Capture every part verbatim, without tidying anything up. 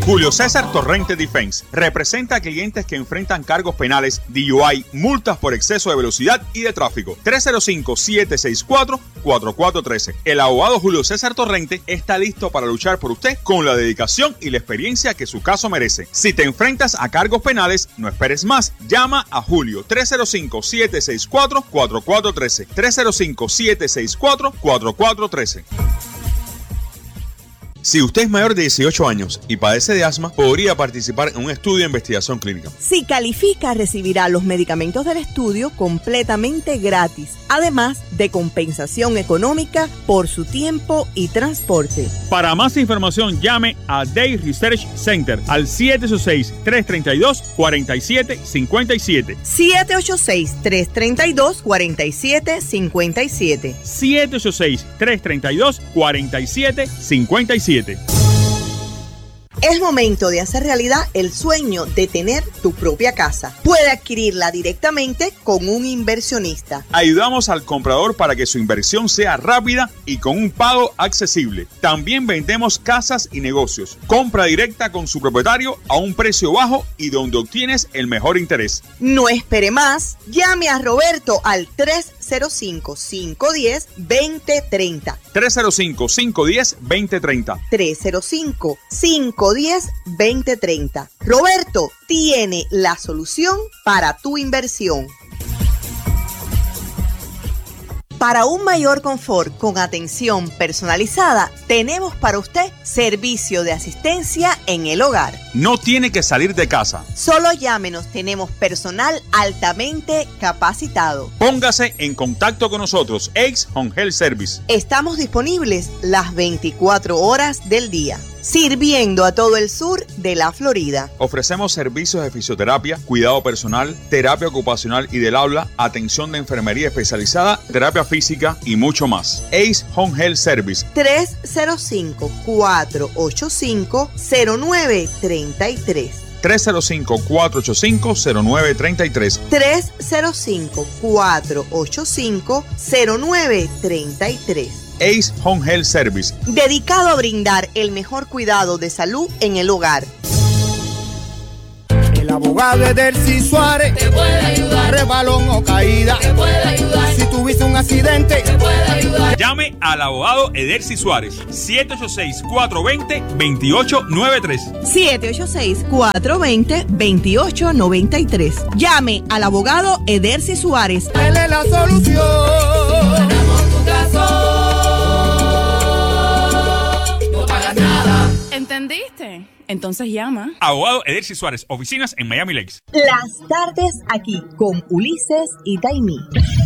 Julio César Torrente Defense representa a clientes que enfrentan cargos penales, D U I, multas por exceso de velocidad y de tráfico. tres cero cinco, siete seis cuatro, cuatro cuatro uno tres. El abogado Julio César Torrente está listo para luchar por usted con la dedicación y la experiencia que su caso merece. Si te enfrentas a cargos penales, no esperes más. Llama a Julio tres cero cinco, siete seis cuatro, cuatro cuatro uno tres. tres cero cinco, siete seis cuatro, cuatro cuatro uno tres. Si usted es mayor de dieciocho años y padece de asma, podría participar en un estudio de investigación clínica. Si califica, recibirá los medicamentos del estudio completamente gratis, además de compensación económica por su tiempo y transporte. Para más información, llame a Day Research Center al siete ocho seis, tres tres dos, cuatro siete cinco siete. siete ocho seis, tres tres dos, cuatro siete cinco siete. siete ocho seis, tres tres dos, cuatro siete cinco siete. Es momento de hacer realidad el sueño de tener tu propia casa. Puede adquirirla directamente con un inversionista. Ayudamos al comprador para que su inversión sea rápida y con un pago accesible. También vendemos casas y negocios. Compra directa con su propietario a un precio bajo y donde obtienes el mejor interés. No espere más. Llame a Roberto al tres cero cinco, cinco uno cero, dos cero tres cero. tres cero cinco, cinco uno cero, dos cero tres cero. tres cero cinco, cinco uno cero, dos cero tres cero. Roberto tiene la solución para tu inversión. Para un mayor confort con atención personalizada, tenemos para usted servicio de asistencia en el hogar. No tiene que salir de casa. Solo llámenos, tenemos personal altamente capacitado. Póngase en contacto con nosotros, Ace Home Health Service. Estamos disponibles las veinticuatro horas del día, sirviendo a todo el sur de la Florida. Ofrecemos servicios de fisioterapia, cuidado personal, terapia ocupacional y del habla, atención de enfermería especializada, terapia física y mucho más. Ace Home Health Service. tres cero cinco, cuatro ocho cinco, cero nueve tres tres. tres cero cinco, cuatro ocho cinco, cero nueve tres tres. tres cero cinco, cuatro ocho cinco, cero nueve tres tres. Ace Home Health Service, dedicado a brindar el mejor cuidado de salud en el hogar. El abogado Edercy Suárez te puede ayudar. Rebalón o caída te puede ayudar. Si tuviste un accidente te puede ayudar. Llame al abogado Edercy Suárez, siete ocho seis, cuatro dos cero, dos ocho nueve tres. siete ocho seis, cuatro dos cero, dos ocho nueve tres. Llame al abogado Edercy Suárez. Él es la solución. Ganamos tu caso. No pagas nada. ¿Entendiste? Entonces llama. Abogado Edercy Suárez, oficinas en Miami Lakes. Las tardes aquí con Ulises y Taimí.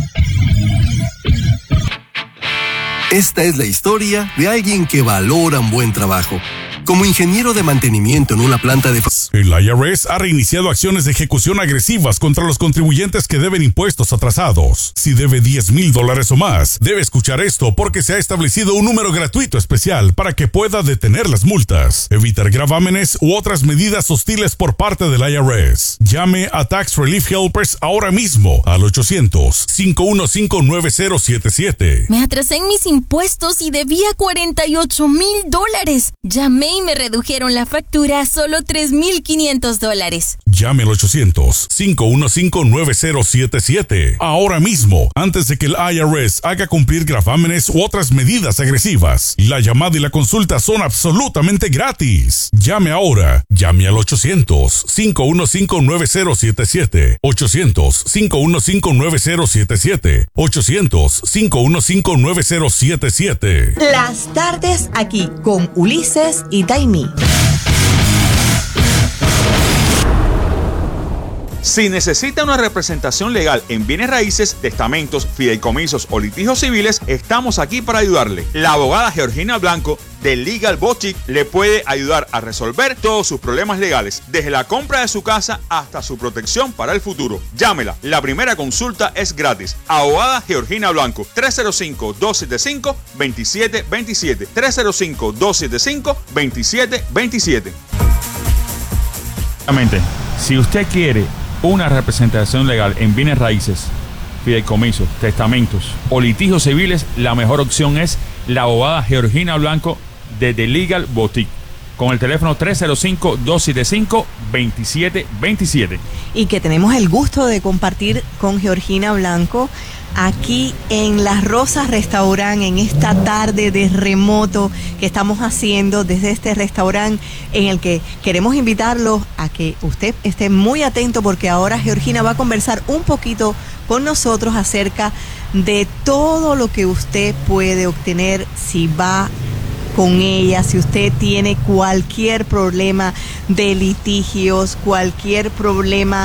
Esta es la historia de alguien que valora un buen trabajo. Como ingeniero de mantenimiento en una planta de... El I R S ha reiniciado acciones de ejecución agresivas contra los contribuyentes que deben impuestos atrasados. Si debe diez mil dólares o más, debe escuchar esto porque se ha establecido un número gratuito especial para que pueda detener las multas, evitar gravámenes u otras medidas hostiles por parte del I R S. Llame a Tax Relief Helpers ahora mismo al ochocientos, cinco uno cinco, nueve cero siete siete. Me atrasé en mis impuestos y debía cuarenta y ocho mil dólares. Llamé y me redujeron la factura a solo tres mil quinientos dólares. Llame al ochocientos, cinco uno cinco, nueve cero siete siete. Ahora mismo, antes de que el I R S haga cumplir gravámenes u otras medidas agresivas. La llamada y la consulta son absolutamente gratis. Llame ahora. Llame al ochocientos, cinco uno cinco, nueve cero siete siete. ochocientos, cinco uno cinco, nueve cero siete siete. ochocientos, cinco uno cinco, nueve cero siete siete. Las tardes aquí con Ulises y Taimí. Si necesita una representación legal en bienes raíces, testamentos, fideicomisos o litigios civiles, estamos aquí para ayudarle. La abogada Georgina Blanco de Legal Boutique le puede ayudar a resolver todos sus problemas legales, desde la compra de su casa hasta su protección para el futuro. Llámela, la primera consulta es gratis. Abogada Georgina Blanco, tres cero cinco, dos siete cinco, dos siete dos siete, tres cero cinco, dos siete cinco, dos siete dos siete. Si usted quiere una representación legal en bienes raíces, fideicomisos, testamentos o litigios civiles, la mejor opción es la abogada Georgina Blanco de The Legal Boutique. con el teléfono tres cero cinco, dos siete cinco, dos siete dos siete. Y que tenemos el gusto de compartir con Georgina Blanco aquí en Las Rosas Restaurant, en esta tarde de remoto que estamos haciendo desde este restaurante, en el que queremos invitarlos a que usted esté muy atento, porque ahora Georgina va a conversar un poquito con nosotros acerca de todo lo que usted puede obtener si va con ella, si usted tiene cualquier problema de litigios, cualquier problema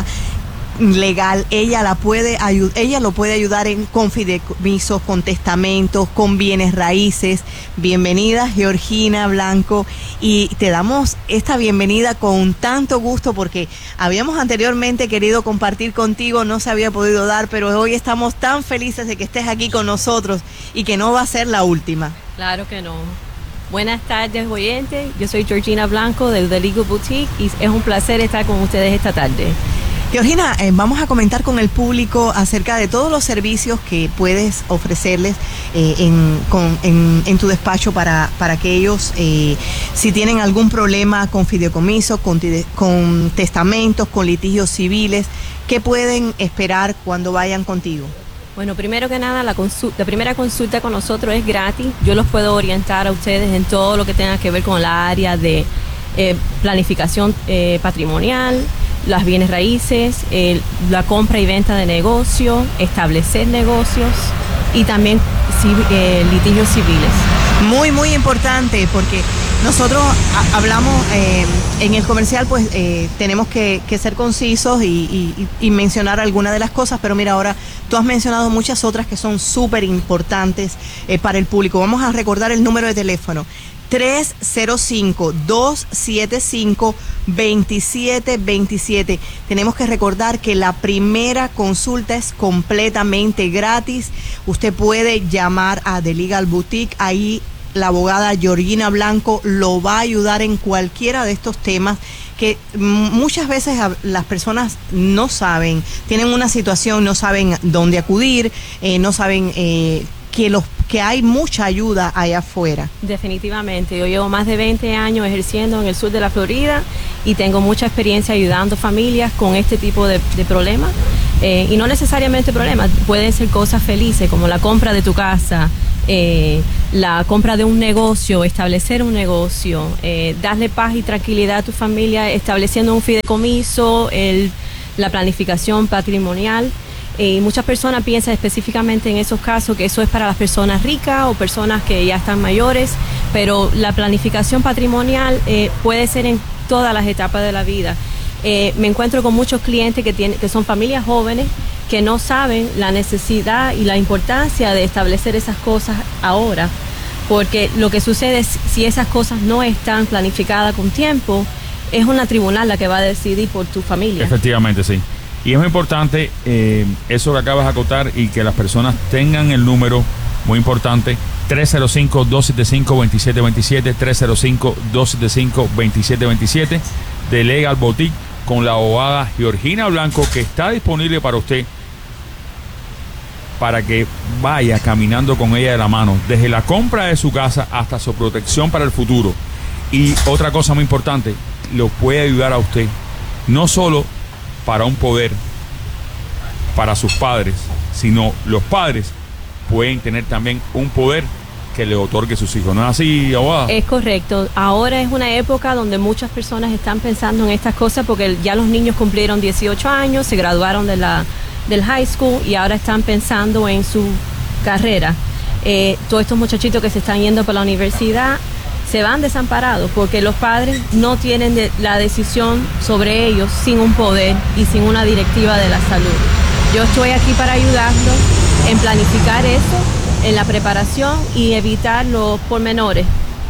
legal, ella la puede ayudar, ella lo puede ayudar en con fideicomisos, con testamentos, con bienes raíces. Bienvenida, Georgina Blanco, y te damos esta bienvenida con tanto gusto, porque habíamos anteriormente querido compartir contigo, no se había podido dar, pero hoy estamos tan felices de que estés aquí con nosotros y que no va a ser la última. Claro que no. Buenas tardes, oyentes. Yo soy Georgina Blanco del The Legal Boutique y es un placer estar con ustedes esta tarde. Georgina, eh, vamos a comentar con el público acerca de todos los servicios que puedes ofrecerles eh, en, con, en, en tu despacho para, para que ellos, eh, si tienen algún problema con fideicomisos, con, con testamentos, con litigios civiles, ¿qué pueden esperar cuando vayan contigo? Bueno, primero que nada, la, consulta, la primera consulta con nosotros es gratis. Yo los puedo orientar a ustedes en todo lo que tenga que ver con la área de eh, planificación eh, patrimonial, las bienes raíces, eh, la compra y venta de negocio, establecer negocios y también eh, litigios civiles. Muy, muy importante, porque nosotros a, hablamos eh, en el comercial, pues eh, tenemos que, que ser concisos y, y, y mencionar algunas de las cosas, pero mira, ahora tú has mencionado muchas otras que son súper importantes eh, para el público. Vamos a recordar el número de teléfono: tres cero cinco, dos siete cinco, dos siete dos siete. Tenemos que recordar que la primera consulta es completamente gratis. Usted puede llamar a The Legal Boutique, ahí la abogada Georgina Blanco lo va a ayudar en cualquiera de estos temas que muchas veces las personas no saben, tienen una situación, no saben dónde acudir, eh, no saben eh, que los que hay mucha ayuda allá afuera. Definitivamente, yo llevo más de veinte años ejerciendo en el sur de la Florida y tengo mucha experiencia ayudando familias con este tipo de, de problemas, eh, y no necesariamente problemas, pueden ser cosas felices como la compra de tu casa, eh, la compra de un negocio, establecer un negocio, eh, darle paz y tranquilidad a tu familia estableciendo un fideicomiso, el, la planificación patrimonial. Y muchas personas piensan específicamente en esos casos que eso es para las personas ricas o personas que ya están mayores, pero la planificación patrimonial eh, puede ser en todas las etapas de la vida. Eh, me encuentro con muchos clientes que, tienen, que son familias jóvenes que no saben la necesidad y la importancia de establecer esas cosas ahora, porque lo que sucede es si esas cosas no están planificadas con tiempo, es una tribunal la que va a decidir por tu familia. Efectivamente, sí. Y es muy importante eh, eso que acabas de acotar y que las personas tengan el número, muy importante, tres cero cinco, dos siete cinco, dos siete dos siete, tres cero cinco, dos siete cinco, dos siete dos siete, de Legal Boutique, con la abogada Georgina Blanco, que está disponible para usted, para que vaya caminando con ella de la mano, desde la compra de su casa hasta su protección para el futuro. Y otra cosa muy importante, lo puede ayudar a usted, no solo para un poder para sus padres, sino los padres pueden tener también un poder que le otorgue sus hijos. ¿No es así, abogada? Es correcto. Ahora es una época donde muchas personas están pensando en estas cosas porque ya los niños cumplieron dieciocho años, se graduaron de la, del high school y ahora están pensando en su carrera. Eh, todos estos muchachitos que se están yendo para la universidad se van desamparados porque los padres no tienen de, la decisión sobre ellos sin un poder y sin una directiva de la salud. Yo estoy aquí para ayudarlos en planificar eso, en la preparación y evitar los pormenores.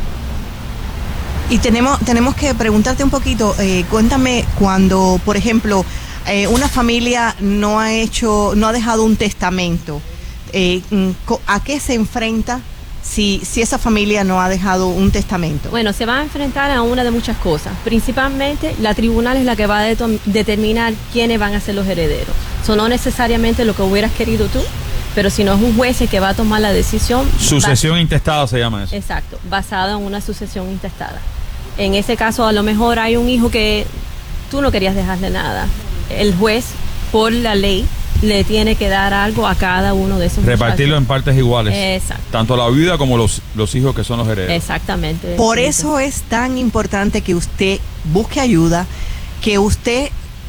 Y tenemos, tenemos que preguntarte un poquito, eh, cuéntame cuando, por ejemplo, eh, una familia no ha hecho, no ha dejado un testamento, eh, ¿a qué se enfrenta Si, si esa familia no ha dejado un testamento? Bueno, se va a enfrentar a una de muchas cosas. Principalmente, la tribunal es la que va a de- determinar quiénes van a ser los herederos. Eso no necesariamente lo que hubieras querido tú, pero si no es un juez el que va a tomar la decisión. Sucesión intestada se llama eso. Exacto, basada en una sucesión intestada. En ese caso, a lo mejor hay un hijo que tú no querías dejarle nada. El juez, por la ley, le tiene que dar algo a cada uno de esos repartirlo muchachos. en partes iguales. Exacto. Tanto la viuda como los, los hijos que son los herederos. Exactamente. Por eso es tan importante que usted busque ayuda, que usted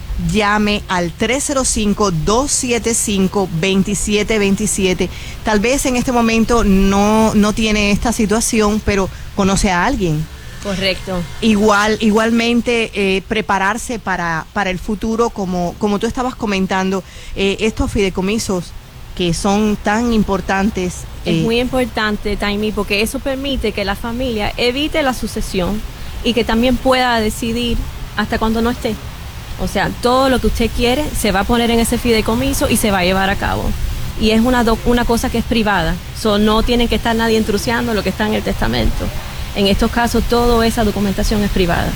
llame al tres cero cinco, dos siete cinco, dos siete dos siete. Tal vez en este momento no, no tiene esta situación, pero conoce a alguien. Correcto. Igual, igualmente eh, prepararse para, para el futuro, como, como tú estabas comentando, eh, estos fideicomisos que son tan importantes. Es eh, muy importante, Taimi, porque eso permite que la familia evite la sucesión y que también pueda decidir hasta cuando no esté. O sea, todo lo que usted quiere se va a poner en ese fideicomiso y se va a llevar a cabo. Y es una, do, una cosa que es privada. So, no tiene que estar nadie intrusiando lo que está en el testamento. En estos casos, toda esa documentación es privada.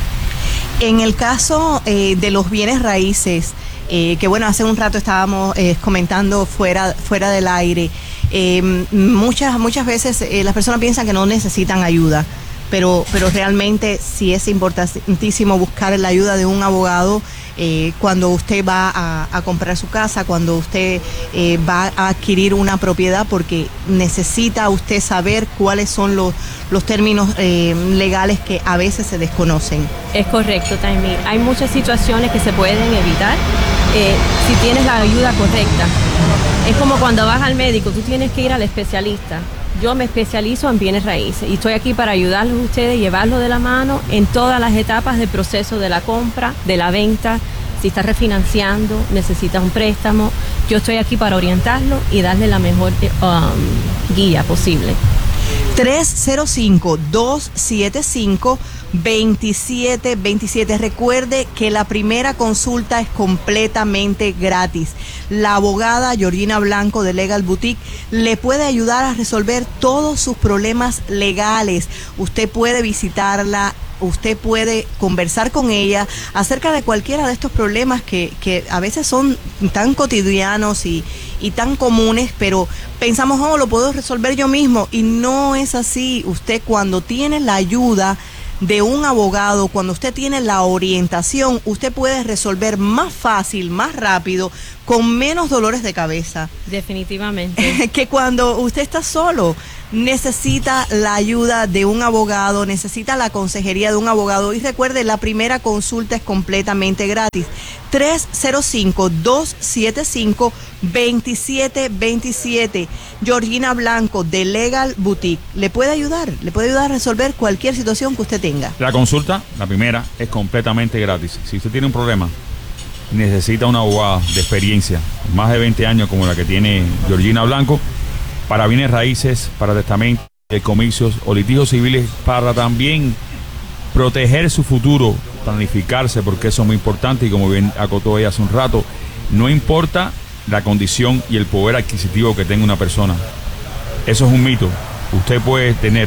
En el caso eh, de los bienes raíces, eh, que bueno, hace un rato estábamos eh, comentando fuera, fuera del aire, eh, muchas, muchas veces eh, las personas piensan que no necesitan ayuda, pero, pero realmente sí es importantísimo buscar la ayuda de un abogado eh, cuando usted va a, a comprar su casa, cuando usted eh, va a adquirir una propiedad, porque necesita usted saber cuáles son los, los términos eh, legales que a veces se desconocen. Es correcto, Taimi. Hay muchas situaciones que se pueden evitar eh, si tienes la ayuda correcta. Es como cuando vas al médico, tú tienes que ir al especialista. Yo me especializo en bienes raíces y estoy aquí para ayudarlos a ustedes, llevarlos de la mano en todas las etapas del proceso de la compra, de la venta. Si estás refinanciando, necesitas un préstamo, yo estoy aquí para orientarlo y darle la mejor um, guía posible. tres cero cinco, dos siete cinco, dos siete dos siete. Recuerde que la primera consulta es completamente gratis. La abogada Georgina Blanco de Legal Boutique le puede ayudar a resolver todos sus problemas legales. Usted puede visitarla, usted puede conversar con ella acerca de cualquiera de estos problemas que, que a veces son tan cotidianos y, y tan comunes, pero pensamos, oh, lo puedo resolver yo mismo, y no es así. Usted, cuando tiene la ayuda de un abogado, cuando usted tiene la orientación, usted puede resolver más fácil, más rápido, con menos dolores de cabeza. Definitivamente. Que cuando usted está solo. Necesita la ayuda de un abogado, necesita la consejería de un abogado. Y recuerde, la primera consulta es completamente gratis. tres cero cinco, dos siete cinco, dos siete dos siete. Georgina Blanco de Legal Boutique le puede ayudar, le puede ayudar a resolver cualquier situación que usted tenga. La consulta, la primera, es completamente gratis. Si usted tiene un problema, necesita una abogada de experiencia, más de veinte años como la que tiene Georgina Blanco, para bienes raíces, para testamentos, comicios o litigios civiles, para también proteger su futuro, planificarse, porque eso es muy importante. Y como bien acotó ella hace un rato, no importa la condición y el poder adquisitivo que tenga una persona. Eso es un mito. Usted puede tener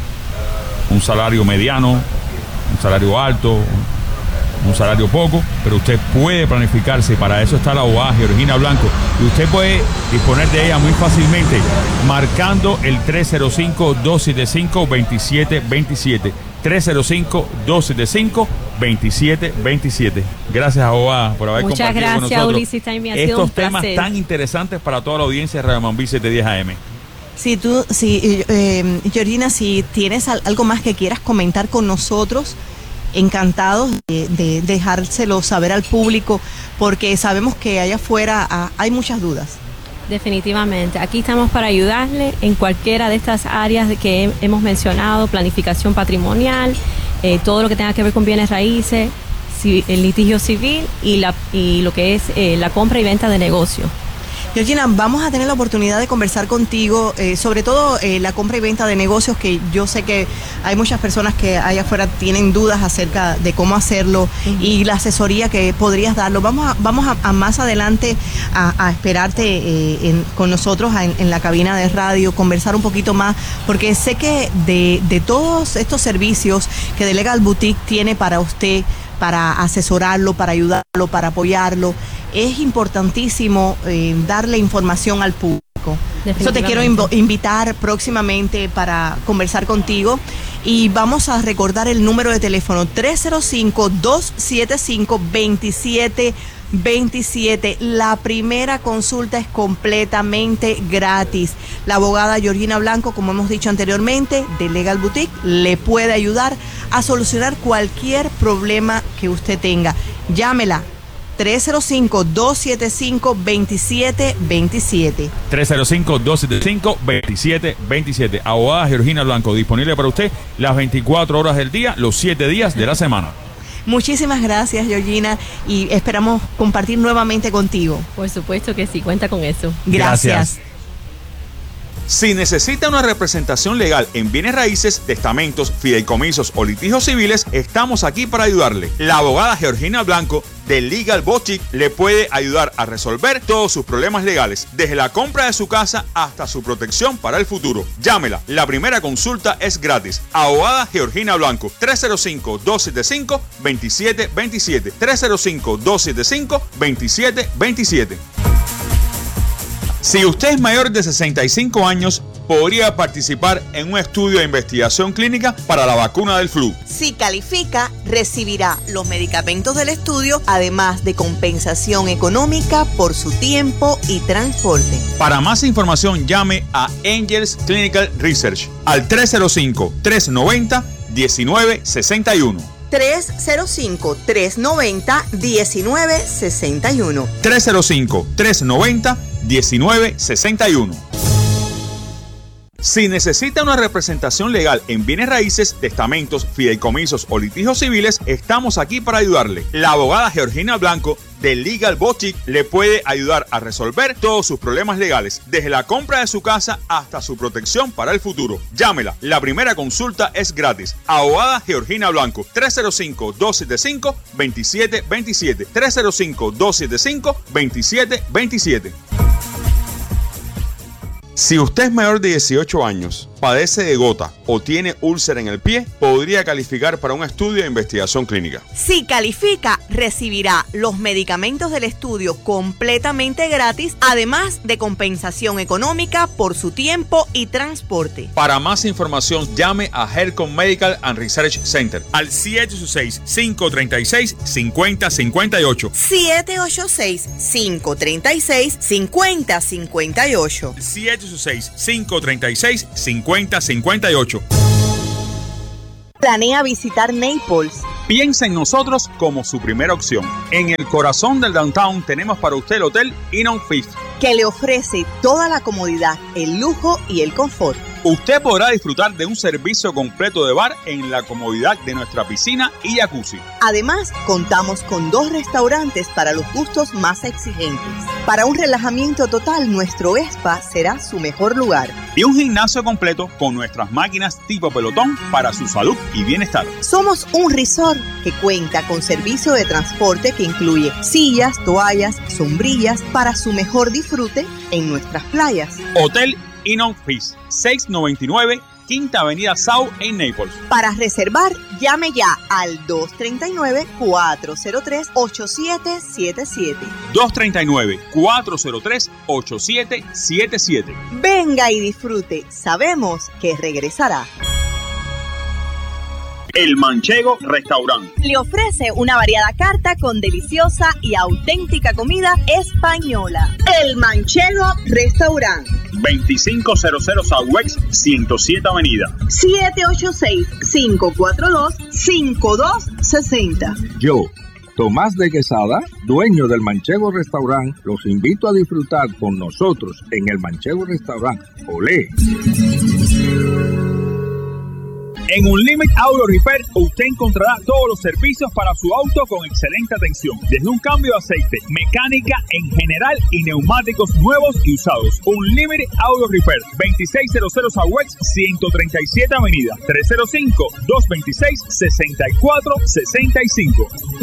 un salario mediano, un salario alto, un salario poco, pero usted puede planificarse. Para eso está la abogada Georgina Blanco, y usted puede disponer de ella muy fácilmente marcando el tres cero cinco, dos siete cinco, dos siete dos siete. tres cero cinco, dos siete cinco, dos siete dos siete. Gracias, abogada, por haber Muchas compartido gracias, con nosotros Ulises, también ha sido estos un temas placer. tan interesantes para toda la audiencia de Radio Mambí setecientos diez A M. Si tú, si, eh, Georgina, si tienes al, algo más que quieras comentar con nosotros, encantados de, de dejárselo saber al público, porque sabemos que allá afuera ah, hay muchas dudas. Definitivamente, aquí estamos para ayudarle en cualquiera de estas áreas que he, hemos mencionado: planificación patrimonial, eh, todo lo que tenga que ver con bienes raíces, ci, el litigio civil y, la, y lo que es eh, la compra y venta de negocio. Georgina, vamos a tener la oportunidad de conversar contigo, eh, sobre todo eh, la compra y venta de negocios, que yo sé que hay muchas personas que allá afuera tienen dudas acerca de cómo hacerlo, uh-huh. y la asesoría que podrías darlo. Vamos a, vamos a, a más adelante a, a esperarte eh, en, con nosotros en, en la cabina de radio, conversar un poquito más, porque sé que de, de todos estos servicios que The Legal Boutique tiene para usted, para asesorarlo, para ayudarlo, para apoyarlo, es importantísimo eh, darle información al público. Eso te quiero inv- invitar próximamente para conversar contigo. Y vamos a recordar el número de teléfono tres cero cinco, dos siete cinco, dos siete dos siete. La primera consulta es completamente gratis. La abogada Georgina Blanco, como hemos dicho anteriormente, de Legal Boutique, le puede ayudar a solucionar cualquier problema que usted tenga. Llámela. tres cero cinco, dos siete cinco, dos siete dos siete. tres cero cinco, dos siete cinco, dos siete dos siete. Abogada Georgina Blanco, disponible para usted las veinticuatro horas del día, los siete días de la semana. Muchísimas gracias, Georgina, y esperamos compartir nuevamente contigo. Por supuesto que sí, cuenta con eso. Gracias. Gracias. Si necesita una representación legal en bienes raíces, testamentos, fideicomisos o litigios civiles, estamos aquí para ayudarle. La abogada Georgina Blanco de Legal Boutique le puede ayudar a resolver todos sus problemas legales, desde la compra de su casa hasta su protección para el futuro. Llámela, la primera consulta es gratis. Abogada Georgina Blanco, tres cero cinco, dos siete cinco, dos siete dos siete, tres cero cinco, dos siete cinco, dos siete dos siete. Si usted es mayor de sesenta y cinco años, podría participar en un estudio de investigación clínica para la vacuna del flu. Si califica, recibirá los medicamentos del estudio, además de compensación económica por su tiempo y transporte. Para más información, llame a Angels Clinical Research al tres cero cinco, tres nueve cero, uno nueve seis uno. tres cero cinco, tres nueve cero, uno nueve seis uno. tres cero cinco, tres nueve cero, uno nueve seis uno. Si necesita una representación legal en bienes raíces, testamentos, fideicomisos o litigios civiles, estamos aquí para ayudarle. La abogada Georgina Blanco de Legal Boutique le puede ayudar a resolver todos sus problemas legales, desde la compra de su casa hasta su protección para el futuro. Llámela, la primera consulta es gratis. Abogada Georgina Blanco, tres cero cinco, dos siete cinco, dos siete dos siete, tres cero cinco, dos siete cinco, dos siete dos siete. Si usted es mayor de dieciocho años, padece de gota o tiene úlcera en el pie, podría calificar para un estudio de investigación clínica. Si califica, recibirá los medicamentos del estudio completamente gratis, además de compensación económica por su tiempo y transporte. Para más información, llame a Helcom Medical and Research Center al siete ocho seis, cinco tres seis, cinco cero cinco ocho. siete ocho seis, cinco tres seis, cinco cero cinco ocho. siete ocho seis, cinco tres seis, cinco cero cinco ocho. Planea visitar Naples. Piensa en nosotros como su primera opción. En el corazón del downtown tenemos para usted el Hotel Inn on Fifth, que le ofrece toda la comodidad, el lujo y el confort. Usted podrá disfrutar de un servicio completo de bar en la comodidad de nuestra piscina y jacuzzi. Además, contamos con dos restaurantes para los gustos más exigentes. Para un relajamiento total, nuestro spa será su mejor lugar. Y un gimnasio completo con nuestras máquinas tipo pelotón para su salud y bienestar. Somos un resort que cuenta con servicio de transporte que incluye sillas, toallas, sombrillas para su mejor disfrute en nuestras playas. Hotel Inn on Fifth, seiscientos noventa y nueve Quinta Avenida South en Naples. Para reservar, llame ya al dos tres nueve, cuatro cero tres, ocho siete siete siete. dos tres nueve, cuatro cero tres, ocho siete siete siete. Venga y disfrute. Sabemos que regresará. El Manchego Restaurant le ofrece una variada carta con deliciosa y auténtica comida española. El Manchego Restaurant. veinticinco cero cero Southwest ciento siete Avenida. siete ocho seis, cinco cuatro dos, cinco dos seis cero. Yo, Tomás de Quesada, dueño del Manchego Restaurant, los invito a disfrutar con nosotros en el Manchego Restaurant. ¡Olé! En Unlimited Auto Repair usted encontrará todos los servicios para su auto con excelente atención, desde un cambio de aceite, mecánica en general y neumáticos nuevos y usados. Unlimited Auto Repair, veintiséis cero cero Southwest ciento treinta y siete Avenida, tres cero cinco, dos dos seis, seis cuatro seis cinco.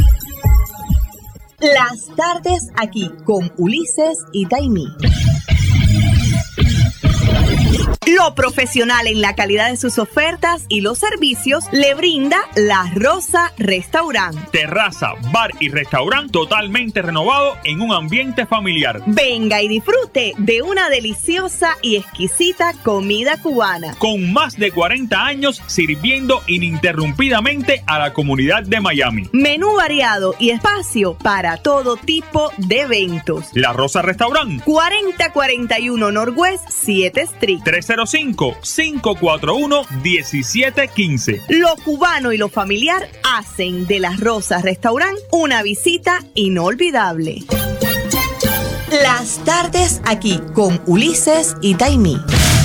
Las tardes aquí con Ulises y Taimí. Lo profesional en la calidad de sus ofertas y los servicios le brinda La Rosa Restaurant. Terraza, bar y restaurante totalmente renovado en un ambiente familiar. Venga y disfrute de una deliciosa y exquisita comida cubana. Con más de cuarenta años sirviendo ininterrumpidamente a la comunidad de Miami. Menú variado y espacio para todo tipo de eventos. La Rosa Restaurant. cuarenta cuarenta y uno Northwest siete Street. tres cero cinco, cinco cuatro uno, uno siete uno cinco. Lo cubano y lo familiar hacen de La Rosa Restaurant una visita inolvidable. Las tardes aquí con Ulises y Taimí.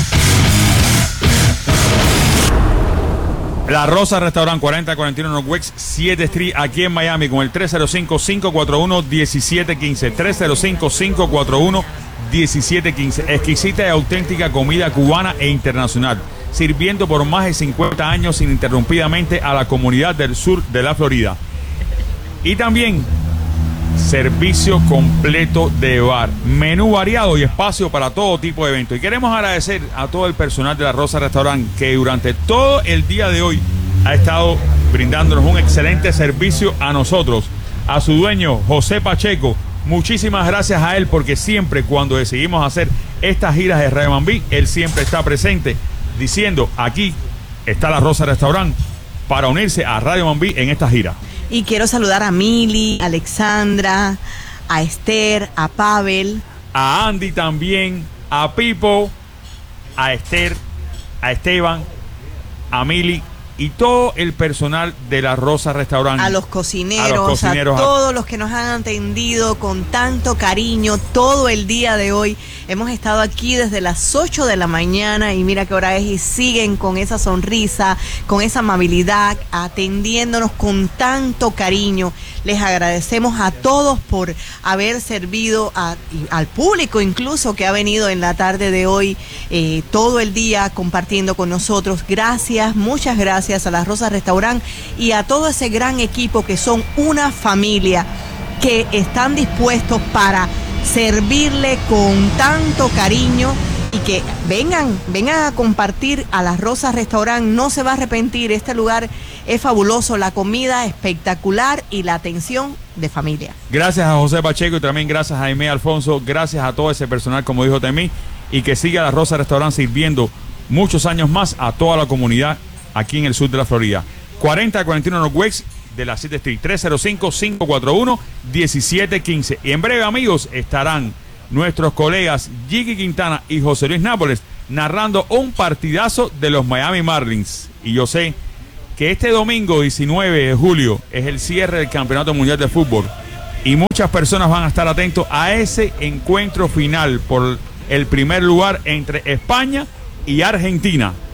La Rosa Restaurant, cuarenta cuarenta y uno Northwest siete Street, aquí en Miami, con el tres cero cinco, cinco cuatro uno, uno siete uno cinco. tres cero cinco, cinco cuatro uno, uno siete uno cinco. Exquisita y auténtica comida cubana e internacional, sirviendo por más de cincuenta años ininterrumpidamente a la comunidad del sur de la Florida. Y también servicio completo de bar, menú variado y espacio para todo tipo de eventos. Y queremos agradecer a todo el personal de La Rosa Restaurant que durante todo el día de hoy ha estado brindándonos un excelente servicio a nosotros. A su dueño, José Pacheco, muchísimas gracias a él, porque siempre cuando decidimos hacer estas giras de Radio Mambí, él siempre está presente diciendo: aquí está La Rosa Restaurant, para unirse a Radio Mambí en esta gira. Y quiero saludar a Mili, a Alexandra, a Esther, a Pavel, a Andy también, a Pipo, a Esther, a Esteban, a Mili y todo el personal de La Rosa Restaurant. A los cocineros, a, los cocineros, a todos los que nos han atendido con tanto cariño todo el día de hoy. Hemos estado aquí desde las ocho de la mañana y mira qué hora es y siguen con esa sonrisa, con esa amabilidad, atendiéndonos con tanto cariño. Les agradecemos a todos por haber servido a, al público incluso que ha venido en la tarde de hoy eh, todo el día compartiendo con nosotros. Gracias, muchas gracias a La Rosa Restaurant y a todo ese gran equipo que son una familia que están dispuestos para servirle con tanto cariño y que vengan, vengan a compartir a La Rosa Restaurant. No se va a arrepentir, este lugar es fabuloso, la comida espectacular y la atención de familia. Gracias a José Pacheco y también gracias a Jaime Alfonso, gracias a todo ese personal, como dijo Temí, y que siga La Rosa Restaurant sirviendo muchos años más a toda la comunidad aquí en el sur de la Florida. cuarenta cuarenta y uno Northwest de la siete Street, tres cero cinco, cinco cuatro uno, uno siete uno cinco. Y en breve, amigos, estarán nuestros colegas Jiggy Quintana y José Luis Nápoles narrando un partidazo de los Miami Marlins. Y yo sé que este domingo diecinueve de julio es el cierre del Campeonato Mundial de Fútbol y muchas personas van a estar atentos a ese encuentro final por el primer lugar entre España y Argentina.